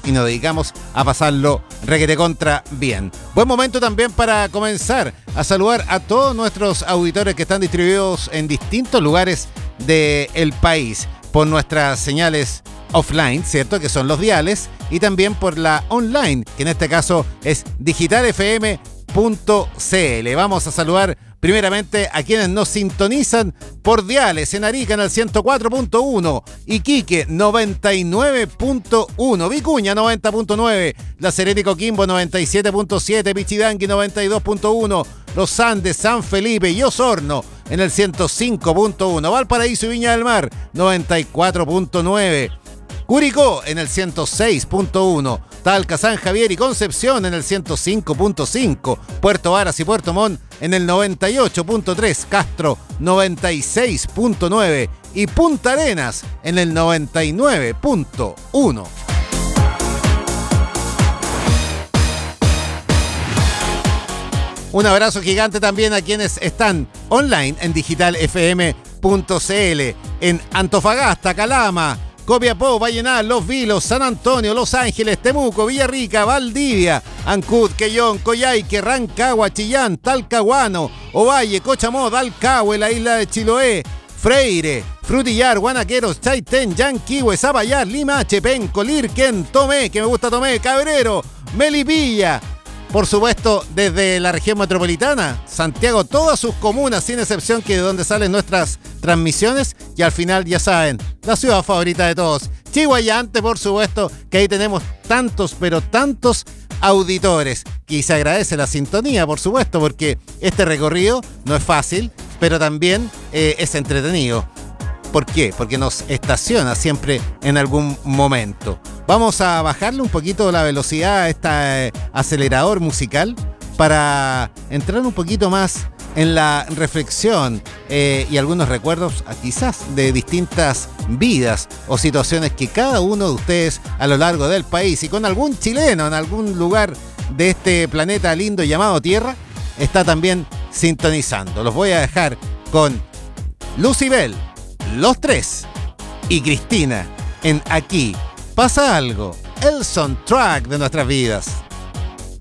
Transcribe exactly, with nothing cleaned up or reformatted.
y nos dedicamos a pasarlo requete contra bien. Buen momento también para comenzar a saludar a todos nuestros auditores que están distribuidos en distintos lugares del país por nuestras señales offline, ¿cierto? Que son los diales, y también por la online, que en este caso es digital f m punto c l. Vamos a saludar primeramente a quienes nos sintonizan por diales en Arica en el ciento cuatro punto uno, Iquique noventa y nueve punto uno, Vicuña noventa punto nueve, La Serena y Coquimbo noventa y siete punto siete, Pichidangui noventa y dos punto uno, Los Andes, San Felipe y Osorno en el ciento cinco punto uno, Valparaíso y Viña del Mar noventa y cuatro punto nueve, Curicó en el ciento seis punto uno, Talca, San Javier y Concepción en el ciento cinco punto cinco, Puerto Varas y Puerto Montt en el noventa y ocho punto tres, Castro noventa y seis punto nueve y Punta Arenas en el noventa y nueve punto uno. Un abrazo gigante también a quienes están online en digital f m punto c l en Antofagasta, Calama, Copiapó, Vallenar, Los Vilos, San Antonio, Los Ángeles, Temuco, Villarrica, Valdivia, Ancud, Quellón, Coyhaique, Rancagua, Chillán, Talcahuano, Ovalle, Cochamó, Dalcahue, la isla de Chiloé, Freire, Frutillar, Guanaqueros, Chaitén, Yanquihue, Zapallar, Limache, Penco, Lirquén, Tomé, que me gusta Tomé, Cabrero, Melipilla. Por supuesto, desde la región metropolitana, Santiago, todas sus comunas, sin excepción, que de donde salen nuestras transmisiones. Y al final, ya saben, la ciudad favorita de todos, Chihuayante, por supuesto, que ahí tenemos tantos, pero tantos auditores. Y se agradece la sintonía, por supuesto, porque este recorrido no es fácil, pero también eh, es entretenido. ¿Por qué? Porque nos estaciona siempre en algún momento. Vamos a bajarle un poquito la velocidad a este acelerador musical para entrar un poquito más en la reflexión eh, y algunos recuerdos quizás de distintas vidas o situaciones que cada uno de ustedes a lo largo del país y con algún chileno en algún lugar de este planeta lindo llamado Tierra está también sintonizando. Los voy a dejar con Lucibel, Los Tres y Cristina en Aquí Pasa Algo, el soundtrack de nuestras vidas.